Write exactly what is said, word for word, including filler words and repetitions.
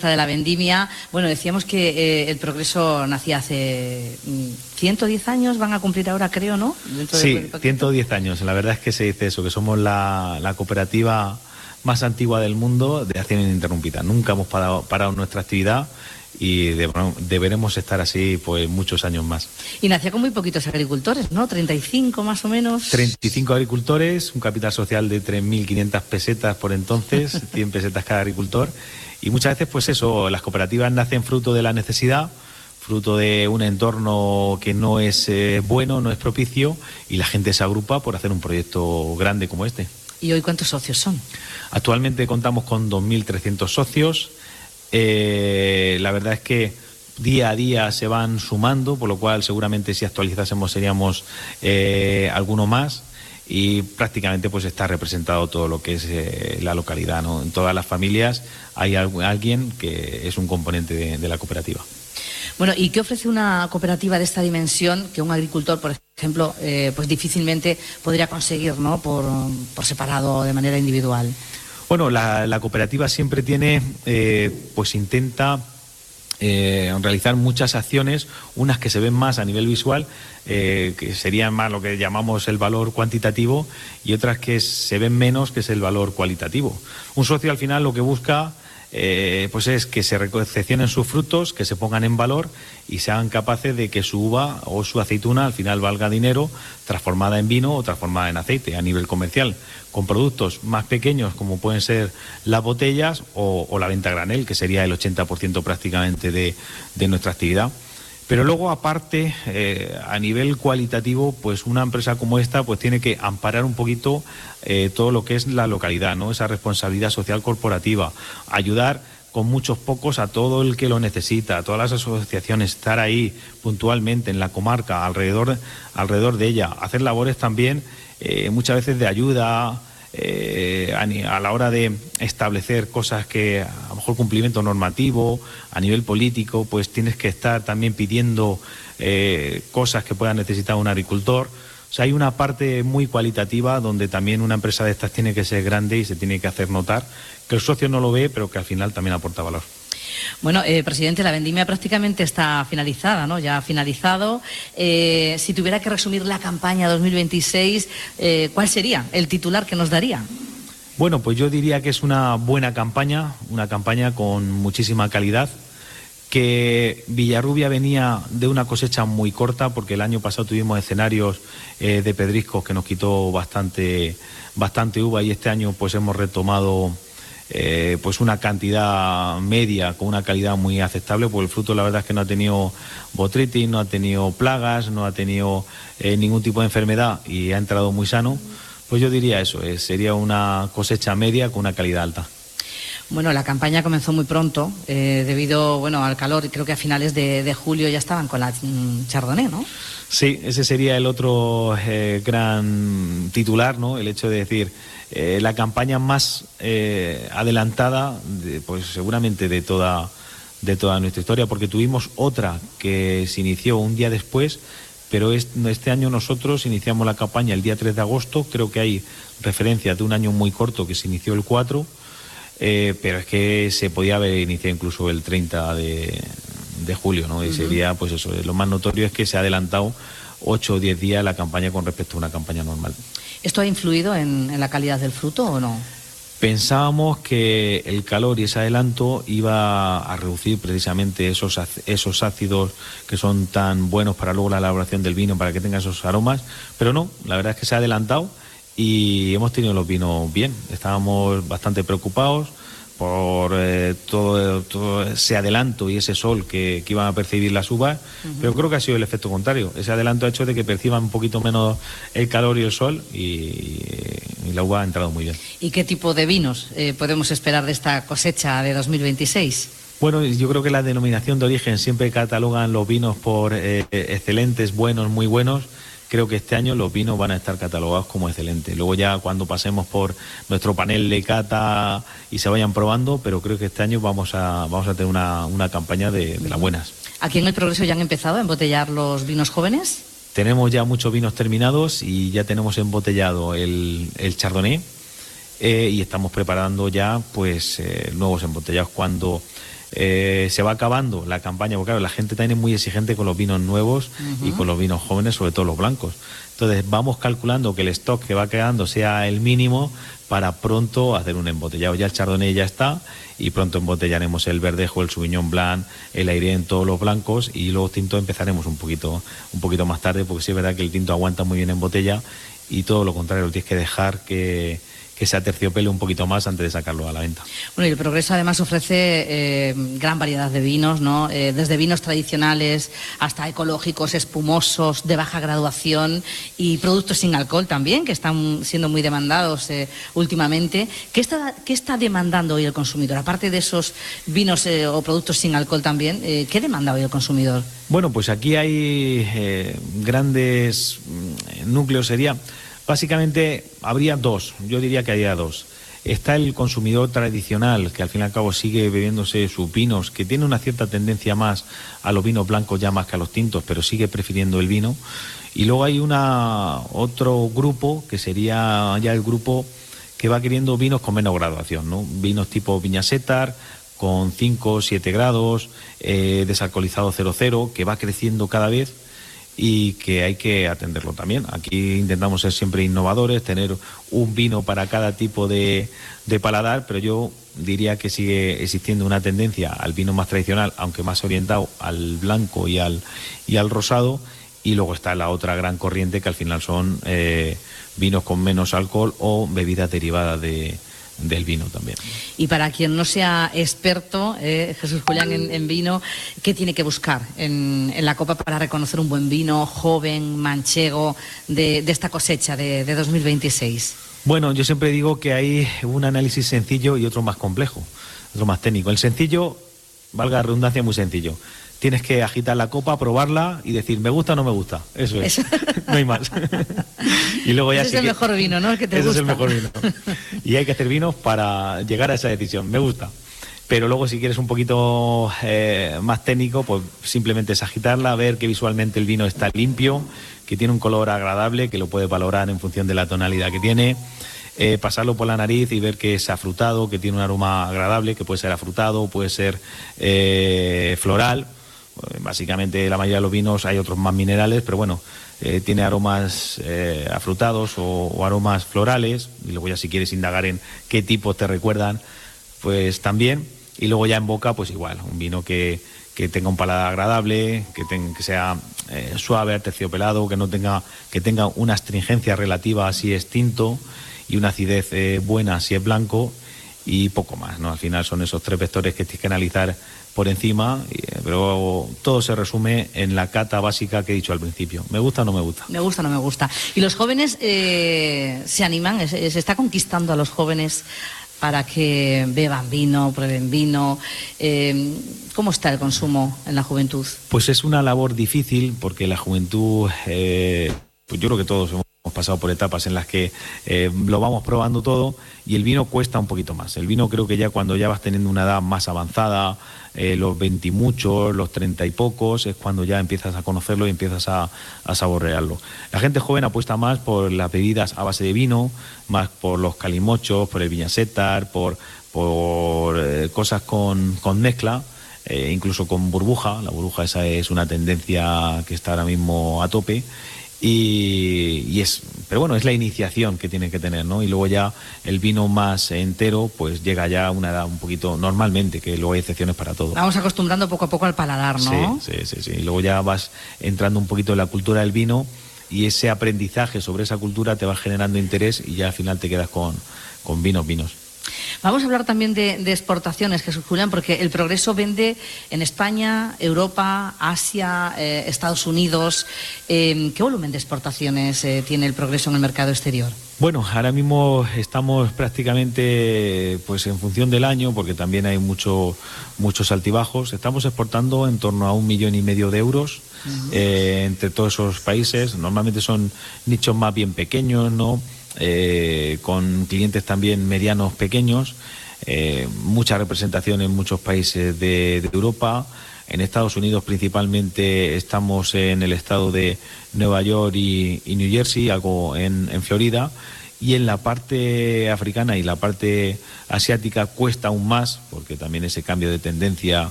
fiesta de la vendimia. Bueno, decíamos que eh, el Progreso nacía hace ciento diez años, van a cumplir ahora, creo, ¿no? Dentro sí, de ciento diez años. La verdad es que se dice eso, que somos la, la cooperativa más antigua del mundo de acción ininterrumpida. Nunca hemos parado, parado nuestra actividad y de, deberemos estar así pues muchos años más. Y nacía con muy poquitos agricultores, ¿no? treinta y cinco más o menos. treinta y cinco agricultores, un capital social de tres mil quinientas pesetas por entonces, cien pesetas cada agricultor. Y muchas veces pues eso, las cooperativas nacen fruto de la necesidad, fruto de un entorno que no es eh, bueno, no es propicio, y la gente se agrupa por hacer un proyecto grande como este. ¿Y hoy cuántos socios son? Actualmente contamos con dos mil trescientos socios. Eh, la verdad es que día a día se van sumando, por lo cual seguramente si actualizásemos seríamos eh, alguno más, y prácticamente pues está representado todo lo que es eh, la localidad, ¿no? En todas las familias hay alguien que es un componente de, de la cooperativa. Bueno, ¿y qué ofrece una cooperativa de esta dimensión que un agricultor, por ejemplo, eh, pues difícilmente podría conseguir, ¿no? por, por separado, de manera individual? Bueno, la, la cooperativa siempre tiene, eh, pues intenta eh, realizar muchas acciones, unas que se ven más a nivel visual, eh, que serían más lo que llamamos el valor cuantitativo, y otras que se ven menos, que es el valor cualitativo. Un socio al final lo que busca eh, pues es que se recepcionen sus frutos, que se pongan en valor y sean capaces de que su uva o su aceituna al final valga dinero, transformada en vino o transformada en aceite a nivel comercial, con productos más pequeños como pueden ser las botellas o, o la venta a granel, que sería el ochenta por ciento prácticamente de, de nuestra actividad. Pero luego, aparte, eh, a nivel cualitativo, pues una empresa como esta pues tiene que amparar un poquito eh, todo lo que es la localidad, ¿no? Esa responsabilidad social corporativa, ayudar con muchos pocos a todo el que lo necesita, a todas las asociaciones, estar ahí puntualmente en la comarca, alrededor, alrededor de ella, hacer labores también eh, muchas veces de ayuda, Eh, a, a la hora de establecer cosas que a lo mejor cumplimiento normativo, a nivel político, pues tienes que estar también pidiendo eh, cosas que pueda necesitar un agricultor. O sea, hay una parte muy cualitativa donde también una empresa de estas tiene que ser grande y se tiene que hacer notar, que el socio no lo ve, pero que al final también aporta valor. Bueno, eh, presidente, la vendimia prácticamente está finalizada, ¿no? Ya ha finalizado. Eh, si tuviera que resumir la campaña dos mil veintiséis, eh, ¿cuál sería el titular que nos daría? Bueno, pues yo diría que es una buena campaña, una campaña con muchísima calidad, que Villarrubia venía de una cosecha muy corta, porque el año pasado tuvimos escenarios eh, de pedriscos que nos quitó bastante, bastante uva, y este año pues hemos retomado Eh, pues una cantidad media con una calidad muy aceptable, porque el fruto la verdad es que no ha tenido botrytis, no ha tenido plagas, no ha tenido eh, ningún tipo de enfermedad y ha entrado muy sano. Pues yo diría eso, eh, sería una cosecha media con una calidad alta. Bueno, la campaña comenzó muy pronto, eh, debido bueno, al calor, y creo que a finales de, de julio ya estaban con la mm, Chardonnay, ¿no? Sí, ese sería el otro eh, gran titular, ¿no? El hecho de decir, eh, la campaña más eh, adelantada, de, pues seguramente de toda, de toda nuestra historia, porque tuvimos otra que se inició un día después, pero este, este año nosotros iniciamos la campaña el día tres de agosto, creo que hay referencias de un año muy corto que se inició el cuatro, Eh, pero es que se podía haber iniciado incluso el treinta de, de julio, ¿no? Y uh-huh. sería, pues eso, lo más notorio es que se ha adelantado ocho o diez días la campaña con respecto a una campaña normal. ¿Esto ha influido en, en la calidad del fruto o no? Pensábamos que el calor y ese adelanto iba a reducir precisamente esos, esos ácidos que son tan buenos para luego la elaboración del vino, para que tenga esos aromas, pero no, la verdad es que se ha adelantado y hemos tenido los vinos bien. Estábamos bastante preocupados por eh, todo, todo ese adelanto y ese sol que, que iban a percibir las uvas, uh-huh. pero creo que ha sido el efecto contrario. Ese adelanto ha hecho de que perciban un poquito menos el calor y el sol, y, y la uva ha entrado muy bien. ¿Y qué tipo de vinos eh, podemos esperar de esta cosecha de dos mil veintiséis? Bueno, yo creo que la denominación de origen siempre catalogan los vinos por eh, excelentes, buenos, muy buenos. Creo que este año los vinos van a estar catalogados como excelentes. Luego ya cuando pasemos por nuestro panel de cata y se vayan probando, pero creo que este año vamos a, vamos a tener una, una campaña de, de las buenas. ¿Aquí en el Progreso ya han empezado a embotellar los vinos jóvenes? Tenemos ya muchos vinos terminados y ya tenemos embotellado el, el Chardonnay eh, y estamos preparando ya pues eh, nuevos embotellados. Cuando eh, se va acabando la campaña, porque claro, la gente también es muy exigente con los vinos nuevos uh-huh. y con los vinos jóvenes, sobre todo los blancos. Entonces vamos calculando que el stock que va quedando sea el mínimo para pronto hacer un embotellado. Ya el Chardonnay ya está y pronto embotellaremos el Verdejo, el Sauvignon Blanc, el Airén, todos los blancos, y luego tinto empezaremos un poquito, un poquito más tarde, porque sí es verdad que el tinto aguanta muy bien en botella y todo lo contrario, lo tienes que dejar que... que se aterciopele un poquito más antes de sacarlo a la venta. Bueno, y el Progreso además ofrece eh, gran variedad de vinos, ¿no? Eh, desde vinos tradicionales hasta ecológicos, espumosos, de baja graduación y productos sin alcohol también, que están siendo muy demandados eh, últimamente. ¿Qué está, qué está demandando hoy el consumidor? Aparte de esos vinos eh, o productos sin alcohol también, eh, ¿qué demanda hoy el consumidor? Bueno, pues aquí hay eh, grandes núcleos, sería... Básicamente habría dos, yo diría que habría dos. Está el consumidor tradicional, que al fin y al cabo sigue bebiéndose sus vinos, que tiene una cierta tendencia más a los vinos blancos ya más que a los tintos, pero sigue prefiriendo el vino. Y luego hay una otro grupo, que sería ya el grupo que va queriendo vinos con menos graduación, ¿no? Vinos tipo Viña Setar, con cinco o siete grados, eh, desalcoholizado cero cero, que va creciendo cada vez, y que hay que atenderlo también. Aquí intentamos ser siempre innovadores, tener un vino para cada tipo de, de paladar, pero yo diría que sigue existiendo una tendencia al vino más tradicional, aunque más orientado al blanco y al, y al rosado, y luego está la otra gran corriente que al final son eh, vinos con menos alcohol o bebidas derivadas de del vino también. Y para quien no sea experto, eh, Jesús Julián, en, en vino, ¿qué tiene que buscar en, en la copa para reconocer un buen vino joven, manchego, de, de esta cosecha de, de dos mil veintiséis? Bueno, yo siempre digo que hay un análisis sencillo y otro más complejo, otro más técnico. El sencillo, valga la redundancia, muy sencillo. Tienes que agitar la copa, probarla y decir, ¿me gusta o no me gusta? Eso es, Eso. No hay más. Y luego ya ese sí es el que... mejor vino, ¿no? El que te ese gusta. es el mejor vino. Y hay que hacer vinos para llegar a esa decisión, me gusta. Pero luego si quieres un poquito eh, más técnico, pues simplemente es agitarla, ver que visualmente el vino está limpio, que tiene un color agradable, que lo puedes valorar en función de la tonalidad que tiene. Eh, pasarlo por la nariz y ver que es afrutado, que tiene un aroma agradable, que puede ser afrutado, puede ser eh, floral. Básicamente la mayoría de los vinos, hay otros más minerales, pero bueno, eh, tiene aromas eh, afrutados o, o aromas florales, y luego ya si quieres indagar en qué tipos te recuerdan, pues también. Y luego ya en boca, pues igual, un vino que, que tenga un paladar agradable, que, ten, que sea eh, suave, terciopelado, que no tenga, que tenga una astringencia relativa si es tinto y una acidez eh, buena si es blanco, y poco más, ¿no? Al final son esos tres vectores que tienes que analizar por encima, pero todo se resume en la cata básica que he dicho al principio. ¿Me gusta o no me gusta? Me gusta o no me gusta. ¿Y los jóvenes eh, se animan? ¿Se, se está conquistando a los jóvenes para que beban vino, prueben vino? Eh, ¿Cómo está el consumo en la juventud? Pues es una labor difícil, porque la juventud, eh, pues yo creo que todos hemos Hemos pasado por etapas en las que eh, lo vamos probando todo, y el vino cuesta un poquito más. El vino creo que ya cuando ya vas teniendo una edad más avanzada, eh, los veintimuchos, los treinta y pocos, es cuando ya empiezas a conocerlo y empiezas a, a saborearlo. La gente joven apuesta más por las bebidas a base de vino, más por los calimochos, por el Viña Setar, por, por eh, cosas con, con mezcla, eh, incluso con burbuja. La burbuja esa es una tendencia que está ahora mismo a tope. Y, y es, pero bueno, es la iniciación que tiene que tener, ¿no? Y luego ya el vino más entero, pues llega ya a una edad un poquito, normalmente, que luego hay excepciones para todo. Vamos acostumbrando poco a poco al paladar, ¿no? Sí, sí, sí, sí. Y luego ya vas entrando un poquito en la cultura del vino, y ese aprendizaje sobre esa cultura te va generando interés, y ya al final te quedas con, con vinos, vinos. Vamos a hablar también de, de exportaciones, Jesús Julián, porque el Progreso vende en España, Europa, Asia, eh, Estados Unidos. Eh, ¿Qué volumen de exportaciones eh, tiene el Progreso en el mercado exterior? Bueno, ahora mismo estamos prácticamente, pues en función del año, porque también hay mucho, muchos altibajos. Estamos exportando en torno a un millón y medio de euros uh-huh. eh, entre todos esos países. Normalmente son nichos más bien pequeños, ¿no? Eh, con clientes también medianos pequeños, eh, mucha representación en muchos países de, de Europa. En Estados Unidos principalmente estamos en el estado de Nueva York y, y New Jersey, algo en, en Florida, y en la parte africana y la parte asiática cuesta aún más, porque también ese cambio de tendencia